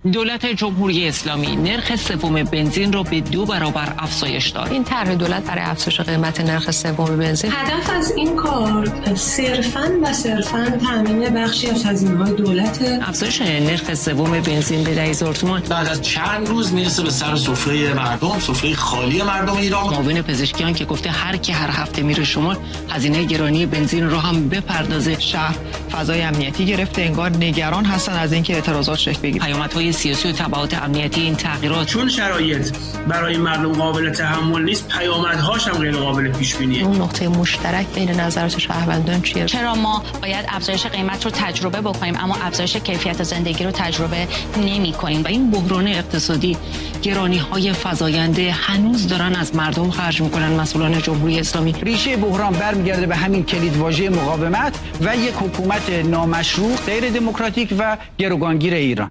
دولت جمهوری اسلامی نرخ سوم بنزین را به 2 برابر افزایش داد. این طرح دولت برای افزایش قیمت نرخ سوم بنزین، هدف از این کار صرفاً تامین بخشی از هزینه‌های دولت. افزایش نرخ سوم بنزین به 10,000 تومان بعد از چند روز میرسه به سر سفره مردم، سفره خالی مردم ایران. معاون پزشکیان که گفته هر کی هر هفته میره شمال هزینه گرانی بنزین رو هم بپردازه. شهر فضای امنیتی گرفته، انگار نگران هستن از اینکه اعتراضات شکل بگیره. پیامدهای سیاسی و تبعات امنیتی این تغییرات، چون شرایط برای مردم قابل تحمل نیست، پیامدهاش هم غیر قابل پیش بینیه. اون نقطه مشترک بین نظرات شهروندان چیه؟ چرا ما باید افزایش قیمت رو تجربه بکنیم اما افزایش کیفیت زندگی رو تجربه نمی‌کنیم؟ و این بحران اقتصادی، گرانی‌های فزاینده هنوز دارن از مردم خرج می‌کنن مسئولان جمهوری اسلامی. ریشه بحران برمیگرده به همین کلیدواژه مقاومت و یک حکومت نامشروع، غیر دموکراتیک و گروگانگیر ایران.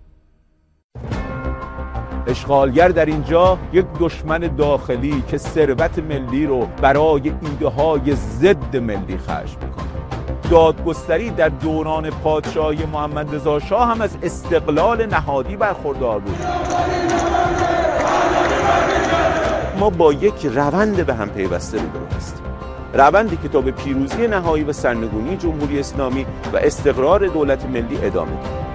اشغالگر در اینجا یک دشمن داخلی که ثروت ملی رو برای ایده‌های ضد ملی خرج میکنه. دادگستری در دوران پادشاهی محمد رضا شاه هم از استقلال نهادی برخوردار بود. ما با یک روند به هم پیوسته روبرو هستیم. روندی که تا به پیروزی نهایی و سرنگونی جمهوری اسلامی و استقرار دولت ملی ادامه دارد.